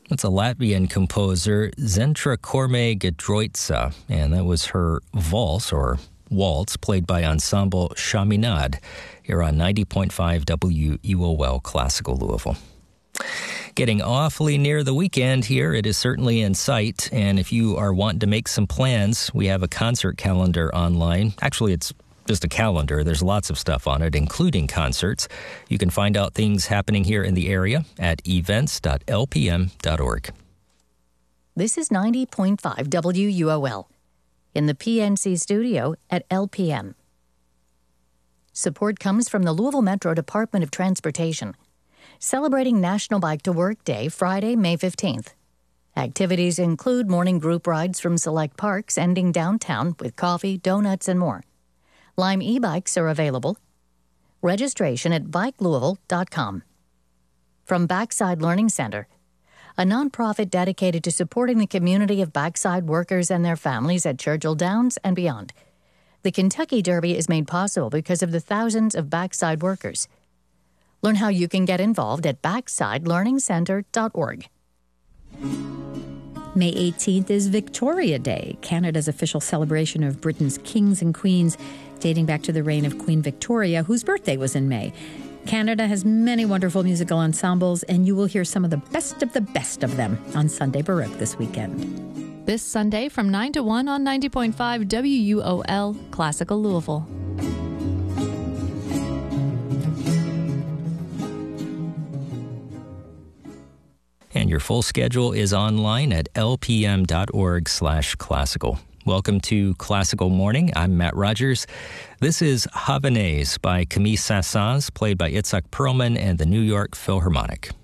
That's a Latvian composer, Zentra Korme Gedroitsa, and that was her valse, or waltz, played by Ensemble Chaminade, here on 90.5 WUOL Classical Louisville. Getting awfully near the weekend here. It is certainly in sight, and if you are wanting to make some plans, we have a concert calendar online. Actually, it's just a calendar. There's lots of stuff on it, including concerts. You can find out things happening here in the area at events.lpm.org. This is 90.5 WUOL in the PNC studio at LPM. Support comes from the Louisville Metro Department of Transportation, celebrating National Bike to Work Day, Friday, May 15th. Activities include morning group rides from select parks ending downtown with coffee, donuts, and more. Lime e-bikes are available. Registration at bikelouisville.com. From Backside Learning Center, a nonprofit dedicated to supporting the community of backside workers and their families at Churchill Downs and beyond. The Kentucky Derby is made possible because of the thousands of backside workers. Learn how you can get involved at backsideLearningCenter.org. May 18th is Victoria Day, Canada's official celebration of Britain's kings and queens, dating back to the reign of Queen Victoria, whose birthday was in May. Canada has many wonderful musical ensembles, and you will hear some of the best of them on Sunday Baroque this weekend. This Sunday from 9 to 1 on 90.5 WUOL Classical Louisville. And your full schedule is online at lpm.org/classical. Welcome to Classical Morning. I'm Matt Rogers. This is Havanaise by Camille Saint-Saëns, played by Itzhak Perlman and the New York Philharmonic.